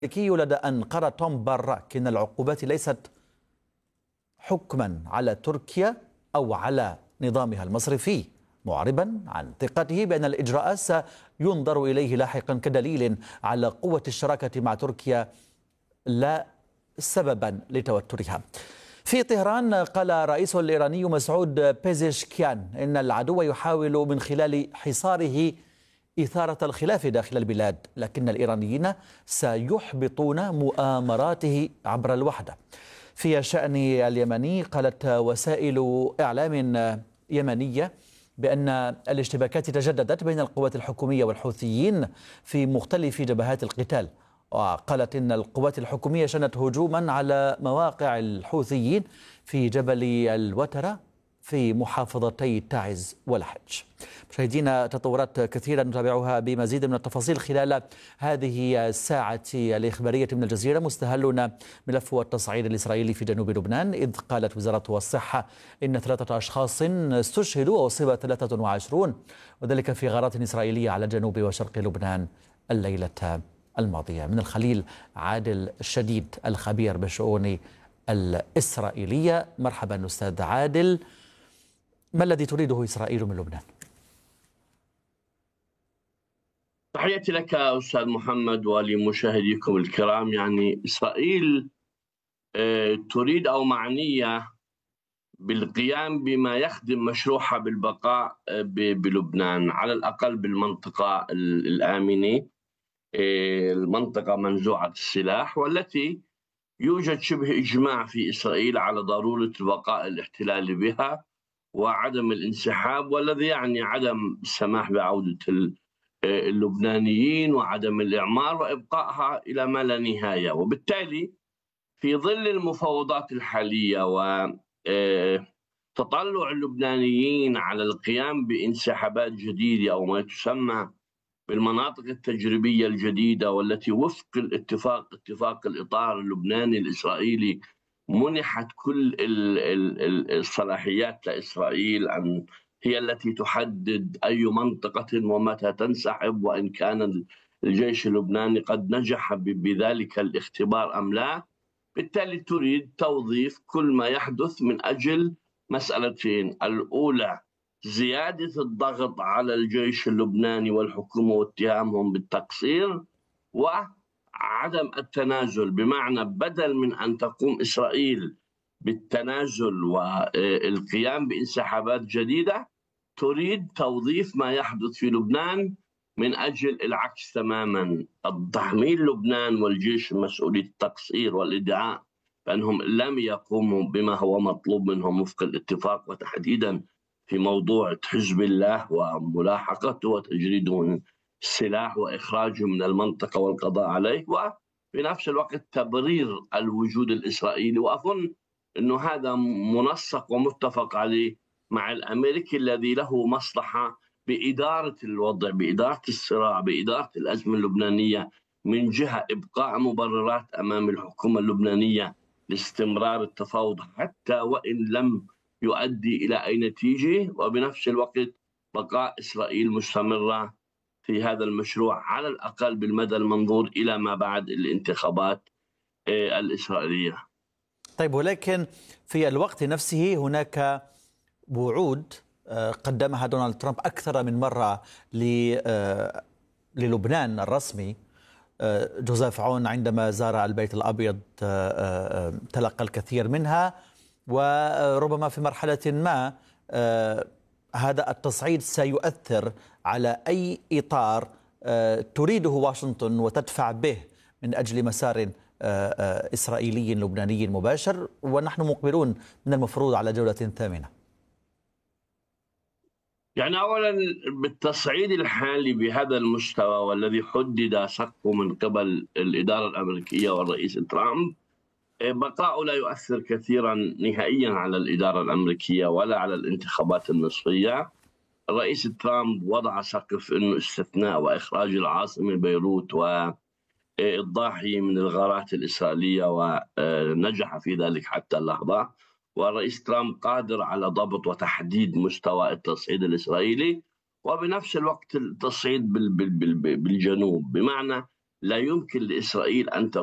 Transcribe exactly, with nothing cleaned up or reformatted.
الأمريكي لدى أنقرة توم باراك إن العقوبات ليست حكما على تركيا أو على نظامها المصرفي، معربا عن ثقته بأن الإجراءات سينظر إليه لاحقا كدليل على قوة الشراكة مع تركيا لا سببا لتوترها. في طهران قال الرئيس الإيراني مسعود بيزشكيان إن العدو يحاول من خلال حصاره إثارة الخلاف داخل البلاد، لكن الإيرانيين سيحبطون مؤامراته عبر الوحدة. في شأن اليمني قالت وسائل إعلام يمنية بأن الاشتباكات تجددت بين القوات الحكومية والحوثيين في مختلف جبهات القتال، وقالت إن القوات الحكومية شنت هجوما على مواقع الحوثيين في جبل الوترة في محافظتي تعز والحج. مشاهدينا، تطورات كثيرة نتابعها بمزيد من التفاصيل خلال هذه الساعة الإخبارية من الجزيرة. مستهلنا ملف التصعيد الإسرائيلي في جنوب لبنان، إذ قالت وزارة الصحة إن ثلاثة أشخاص استشهدوا وأصيب ثلاثة وعشرون، وذلك في غارات إسرائيلية على جنوب وشرق لبنان الليلة الماضية. من الخليل عادل الشديد الخبير بالشؤون الإسرائيلية. مرحبا أستاذ عادل، ما الذي تريده إسرائيل من لبنان؟ تحياتي لك أستاذ محمد ولمشاهديكم الكرام. يعني إسرائيل تريد أو معنية بالقيام بما يخدم مشروعها بالبقاء بلبنان، على الأقل بالمنطقة الآمنة، المنطقة منزوعة السلاح، والتي يوجد شبه إجماع في إسرائيل على ضرورة بقاء الاحتلال بها وعدم الانسحاب، والذي يعني عدم السماح بعودة اللبنانيين وعدم الإعمار وإبقائها إلى ما لا نهاية. وبالتالي في ظل المفاوضات الحالية وتطلع اللبنانيين على القيام بانسحابات جديدة أو ما تسمى بالمناطق التجريبية الجديدة، والتي وفق الاتفاق اتفاق الإطار اللبناني الإسرائيلي منحت كل الصلاحيات لإسرائيل أن هي التي تحدد أي منطقة ومتى تنسحب، وإن كان الجيش اللبناني قد نجح بذلك الاختبار أم لا. بالتالي تريد توظيف كل ما يحدث من أجل مسألتين: الأولى زيادة الضغط على الجيش اللبناني والحكومة واتهامهم بالتقصير، وعدم التنازل، بمعنى بدل من أن تقوم إسرائيل بالتنازل والقيام بانسحابات جديدة، تريد توظيف ما يحدث في لبنان من أجل العكس تماما: تحميل لبنان والجيش مسؤولية التقصير والادعاء بأنهم لم يقوموا بما هو مطلوب منهم وفق الاتفاق، وتحديدا في موضوع حزب الله وملاحقته وتجريده من السلاح وإخراجه من المنطقة والقضاء عليه، وفي نفس الوقت تبرير الوجود الإسرائيلي. وأظن أنه هذا منسق ومتفق عليه مع الأمريكي الذي له مصلحة بإدارة الوضع، بإدارة الصراع، بإدارة الأزمة اللبنانية، من جهة إبقاء مبررات أمام الحكومة اللبنانية لاستمرار التفاوض حتى وإن لم يؤدي إلى أي نتيجة، وبنفس الوقت بقاء إسرائيل مستمرة في هذا المشروع على الأقل بالمدى المنظور إلى ما بعد الانتخابات الإسرائيلية. طيب، ولكن في الوقت نفسه هناك وعود قدمها دونالد ترامب أكثر من مرة للبنان الرسمي. جوزيف عون عندما زار البيت الأبيض تلقى الكثير منها، وربما في مرحلة ما هذا التصعيد سيؤثر على أي إطار تريده واشنطن وتدفع به من أجل مسار إسرائيلي لبناني مباشر، ونحن مقبلون من المفروض على جولة ثامنة. يعني أولا بالتصعيد الحالي بهذا المستوى والذي حدد سقفه من قبل الإدارة الأمريكية والرئيس ترامب، بقاؤه لا يؤثر كثيرا نهائيا على الإدارة الأمريكية ولا على الانتخابات النصفية. الرئيس ترامب وضع سقف إنه استثناء وإخراج العاصمة بيروت وإضاحه من الغارات الإسرائيلية، ونجح في ذلك حتى اللحظة. والرئيس ترامب قادر على ضبط وتحديد مستوى التصعيد الإسرائيلي، وبنفس الوقت التصعيد بالجنوب، بمعنى لا يمكن لإسرائيل أن